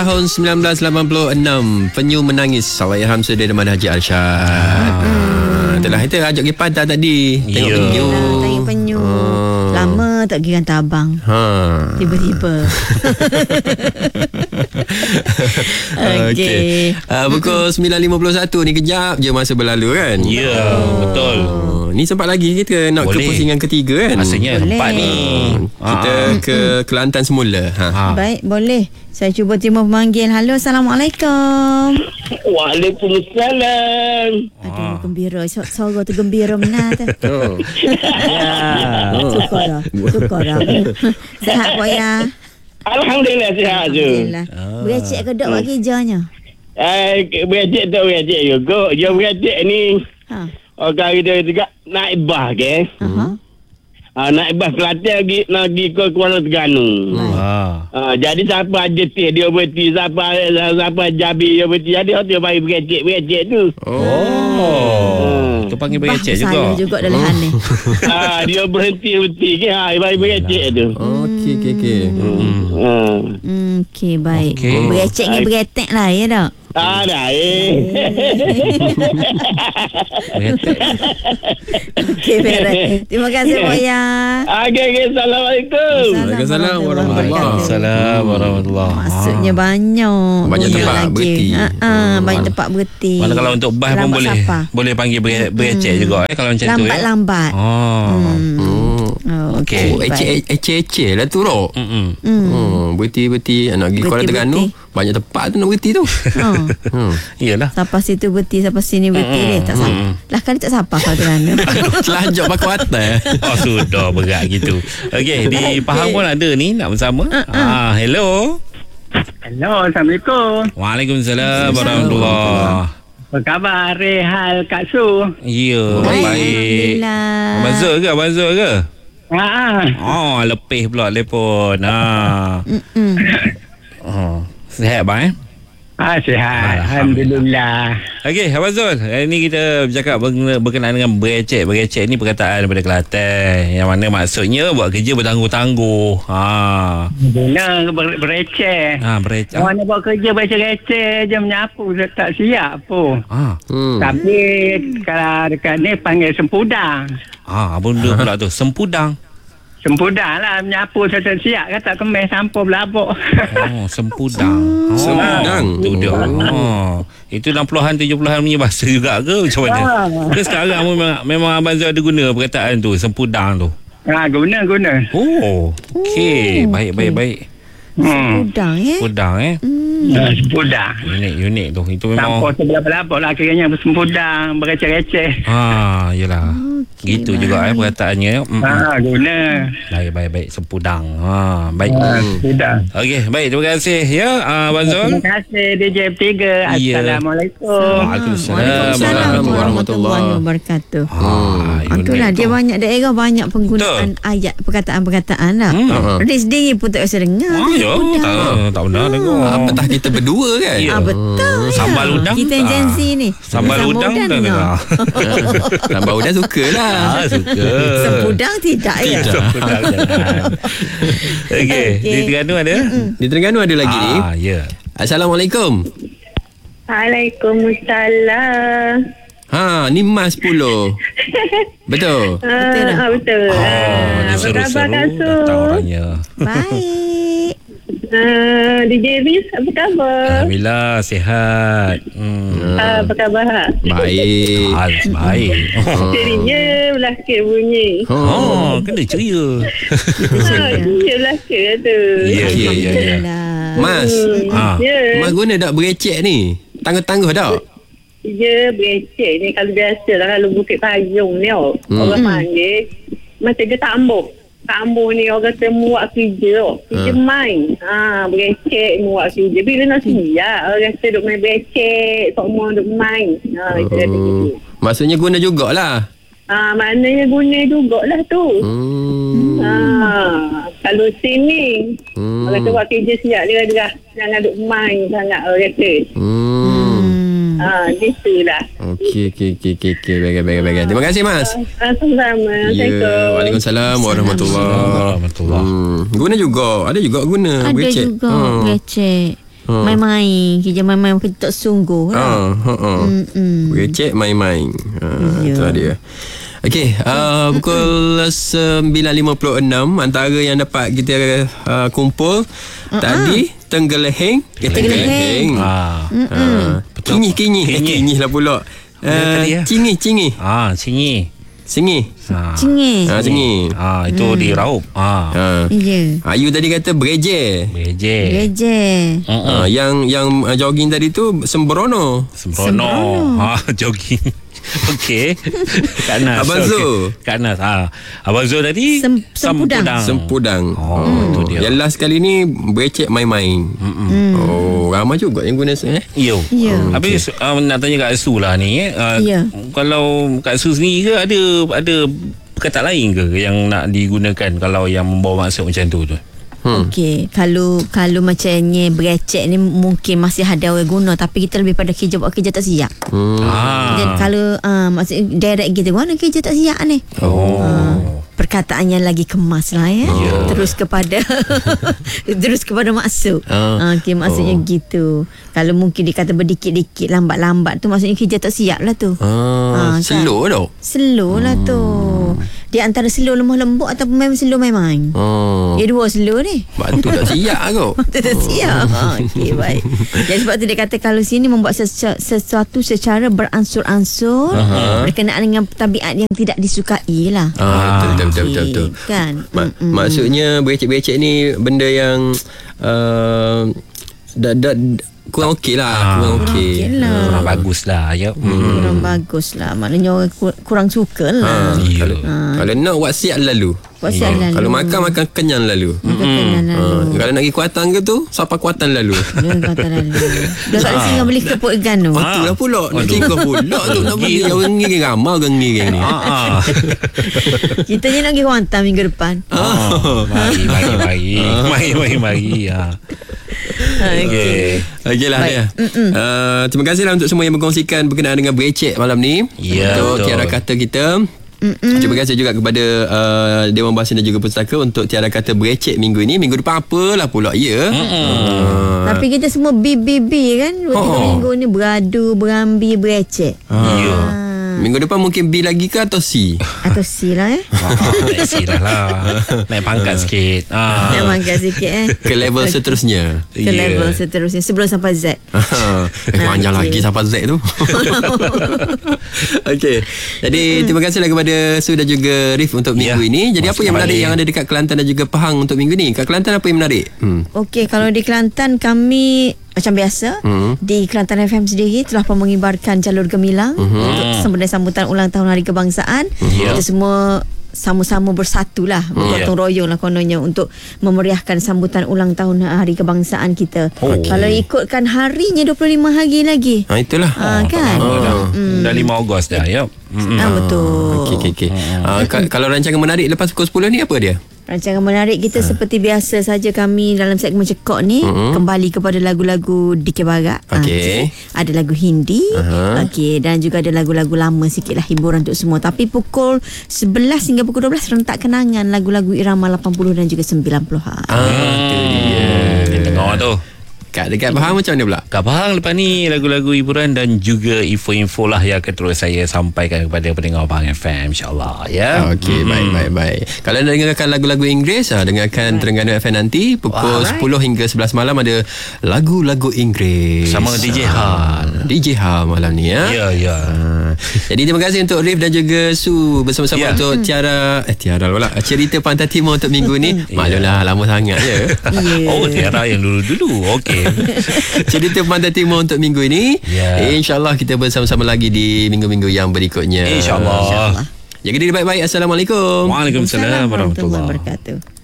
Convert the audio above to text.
Tahun 1986, Penyu Menangis, Allahyarham Sudin Ahmad Haji Arsyad. Itulah kita ajak pergi pantai tadi. Tengok penyu. Tengok penyu. Lama tak pergi hantar abang. Tiba-tiba. Okey. Pukul 9.51 ni, kejap je masa berlalu kan? Ya, betul. Ni sempat lagi kita nak ke pusingan ketiga kan? Asalnya tempat ni. Kita ke Kelantan semula. Baik, boleh. Saya cuba terima pemanggil. Halo, Assalamualaikum. Waalaikumsalam. Aduh, gembira. Suara tu gembira benar tu. Syukur dah. Sihat Pak Ya? Alhamdulillah sihat je. Alhamdulillah. Berecek ke dok buat kerjanya? Berecek tak berecek juga. Dia berecek ni. Orang kita juga naik bas ke. Naik bas Kelantan pergi ke Kuala Terengganu. Jadi siapa JT dia berhenti, siapa Jabi dia berhenti. Jadi dia bagi berecek tu. Tu panggil berecek juga. Saya juga dalam hal ni. Dia berhenti ke. Bagi berecek tu. Okey. Okey, baik. Berecek ni beretek lah ya tak? Dah Okey, baik. Terima kasih Pak Ya. Okey, Assalamualaikum. Waalaikumsalam warahmatullahi. Maksudnya banyak tempat berhenti. Banyak tempat berhenti. Mana kalau untuk bas pun boleh panggil berecek juga kalau macam tu ya. Lambat. Okey. Ece lah tu Rok. Berhenti nak pergi Kuala Terengganu, banyak tempat tu nak berhenti tu. Iyalah. Sampai situ berhenti, sampai sini berhenti tak sampai. Lah kan tak sampai Kuala Terengganu. Telajak pakai atas. Sudah berat gitu. Okey, di Pahang pun ada ni nak bersama. Hello. Hello, Assalamualaikum. Waalaikumsalam warahmatullahi. Apa khabar Rehal Kak Su? Ya, baik. Alhamdulillah. Abang Zul ke? Lepih pula telefon. Sihat bang Sihat. Alhamdulillah. Okey, Abang Zul, hari ni kita bercakap berkenaan dengan berecek. Berecek ni perkataan daripada Kelantan, yang mana maksudnya buat kerja bertangguh-tangguh. Benar, berecek. Berecek. Mana buat kerja receh je, menyapu tak siap pun. Tapi kalau dekat ni panggil sempudang. Benda pula tu, sempudang. Sempudang lah, menyapu tak siap kan, tak kemas sampul belabuk. Sempudang. Sempudang. Tu dia. Itu 60-an 70-an punya bahasa juga ke macam mana? Ke sekarang memang Abang Zul ada guna perkataan tu, sempudang tu? Guna. Okey. Baik. Sempudang Sempudang Sempudang. Unik tu. Itu memang sampul sebelah belabuk lah, kiranya sempudang, bereceh-receh. Yelah. Gitu juga perkataannya. Guna. Baik. Sempudang. Baik. Sempudang. Okey, baik. Terima kasih ya Abang Zul. Terima kasih DJ M3. Assalamualaikum. Waalaikumsalam warahmatullahi wabarakatuh. Itulah dia banyak daerah banyak penggunaan ayat perkataan-perkataan lah. Dia sendiri pun tak rasa dengar. Tak benar dengar. Apatah kita berdua kan? Betul. Sambal udang. Kita Gen Z ni. Sambal udang dah dengar. Sambal udang suka lah. Suka. Sempudang tidak ya? Sempudang jangan. Okey. Di Terengganu ada? Di Terengganu ada lagi ni. Ya. Assalamualaikum. Waalaikumsalam. Ni Mas 10. Betul? Betul. Apa khabar Kak Su? Datang orangnya. Baik. DJ Riz, apa khabar? Alhamdulillah, sihat. Apa khabar? Baik. Baik. Ceria belaka bunyi. Kena ceria. Ceria belaka tu. Ya. Mas, Mas guna tak berecek ni? Tangguh-tangguh tak? Ya, berecek ni kalau biasa lah, kalau Bukit Payung ni orang panggil macam dia tambuk ni orang kata muak kerja kerja main berecek muak kerja bila nak siap orang kata duk main berecek semua duk main itu kata gitu. Maksudnya guna jugalah. Maknanya guna jugalah tu. Kalau sini orang kata buat kerja siap dia jangan duk main sangat orang kata. Gitulah. Okey. Baik. Terima kasih Mas. Sama-sama. Ya, Waalaikumsalam warahmatullahi. Guna juga. Ada juga guna Ada berecek. juga berecek. Main-main. Kerja main-main kita tak sungguh lah. Berecek main-main. Itulah dia. Okey, pukul 9.56 antara yang dapat kita kumpul tadi Tenggeleheng. Tenggeleheng. Kinyih lah pula. Cingih. Cingi. Singi. Cingih. Singi. Itu di Raup. Ya. Ayu tadi kata bereje. Geje. Yang jogging tadi tu sembrono. Jogging. Okey. Kak Nas. Abang Zul. Kak Nas. Abang Zul tadi Sempudang. Itu dia. Yang last kali ni berecek main-main. Ramai juga yang guna Ya. Ya. Habis nak tanya Kak Su lah ni. Kalau Kak Su sendiri ke ada perkataan lain ke yang nak digunakan kalau yang membawa maksud macam tu? Okey, kalau macamnya berecek ni mungkin masih ada orang guna, tapi kita lebih pada kerja buat kerja tak siap. Dan kalau maksudnya direct kita mana kerja tak siap ni. Perkataannya lagi kemas lah ya. Terus kepada maksud. Okey, maksudnya gitu. Kalau mungkin dikata berdikit-dikit lambat-lambat tu maksudnya kerja tak siap lah tu. Slow kan? tau. Slow lah tu. Dia antara slow lemah lembut ataupun memang slow main-main. Dia dua slow ni. Sebab tu tak siap kau. Tak siap. Okey, baik. Jadi sebab tu dia kata kalau sini membuat sesuatu secara beransur-ansur berkenaan dengan tabiat yang tidak disukai lah. Betul. Kan? Maksudnya berecek-berecek ni benda yang kurang okey lah. Kurang bagus lah. Kurang bagus lah. Maknanya orang kurang suka lah. Kalau nak wasiat lalu. Kalau makan kenyang lalu. Kalau nak pergi kuatan ke tu sampai kuatan lalu. Dah tak singgah beli kepuk gano. Itulah pula nak singgah pula tu nak beli orang ngiring ramai orang ngiring ni. Kita ni nak pergi kuantan minggu depan. Mari. Okey lah dia. Terima kasihlah untuk semua yang berkongsikan berkenaan dengan berecek malam ni. Untuk tiada kata kita. Terima kasih juga kepada Dewan Bahasa dan juga Pustaka untuk tiada kata berecek minggu ini. Minggu depan apalah pula Tapi kita semua BBB kan. 2-3 minggu ni beradu, berambi, berecek. Minggu depan mungkin B lagi ke atau C? Atau C lah C lah. Naik pangkat sikit. Naik pangkat sikit ke level seterusnya. Ke level seterusnya sebelum sampai Z. Panjang lagi sampai Z tu. Okey. Jadi terima kasihlah kepada Su dan juga Rif untuk minggu ini. Jadi apa yang menarik yang ada dekat Kelantan dan juga Pahang untuk minggu ni? Kat Kelantan apa yang menarik? Okey, kalau di Kelantan kami macam biasa di Kelantan FM sendiri telah pun mengibarkan jalur gemilang untuk sambutan ulang tahun Hari Kebangsaan. Kita semua sama-sama bersatulah, bergotong royong lah kononnya untuk memeriahkan sambutan ulang tahun Hari Kebangsaan kita. Kalau ikutkan harinya 25 hari lagi. Itulah. Kan? Dah 5 Ogos dah. Betul. Okey. Kalau rancangan menarik lepas pukul 10 ni apa dia? Rancangan menarik kita seperti biasa saja kami dalam segmen Cekok ni kembali kepada lagu-lagu Dikir Barat. Ada lagu Hindi. Dan juga ada lagu-lagu lama sikit lah, hiburan untuk semua. Tapi pukul 11 hingga pukul 12 rentak kenangan lagu-lagu irama 80 dan juga 90-an. Itu dia. Kita tengok tu. Dekat Pahang macam mana pula? Kat Pahang lepas ni lagu-lagu hiburan dan juga info-info lah yang akan terus saya sampaikan kepada pendengar Pahang FM, insyaAllah ya. Okey, baik. Kalau nak dengarkan lagu-lagu Inggeris, dengarkan Terengganu FM nanti pukul 10 hingga 11 malam ada lagu-lagu Inggeris sama DJ Hal malam ni ya. Jadi terima kasih untuk Rif dan juga Su bersama-sama untuk Tiara pula cerita Pantai Timur untuk minggu ni. Maklumlah lama sangat je. Tiara yang dulu-dulu. Okey. Cerita Pantai Timur untuk minggu ini. InsyaAllah kita bersama-sama lagi di minggu-minggu yang berikutnya. InsyaAllah. Jaga diri baik-baik. Assalamualaikum. Waalaikumsalam warahmatullahi wabarakatuh.